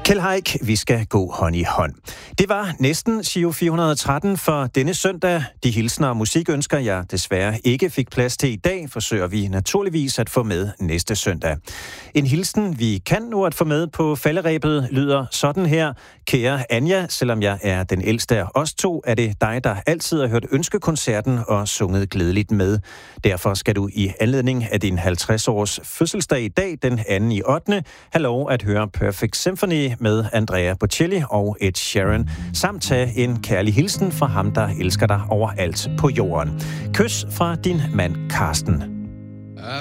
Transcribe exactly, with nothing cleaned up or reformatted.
Kjeld Haik, vi skal gå hånd i hånd. Det var næsten Giro fire hundrede og tretten for denne søndag. De hilsner og musikønsker, jeg desværre ikke fik plads til i dag, forsøger vi naturligvis at få med næste søndag. En hilsen, vi kan nu at få med på falderebet, lyder sådan her. Kære Anja, selvom jeg er den ældste af os to, er det dig, der altid har hørt ønskekoncerten og sunget glædeligt med. Derfor skal du i anledning af din halvtreds-års fødselsdag i dag, den anden i ottende, have lov at høre Perfect Symphony med Andrea Bocelli og Ed Sheeran, samt tage en kærlig hilsen fra ham, der elsker dig overalt på jorden. Kys fra din mand Karsten.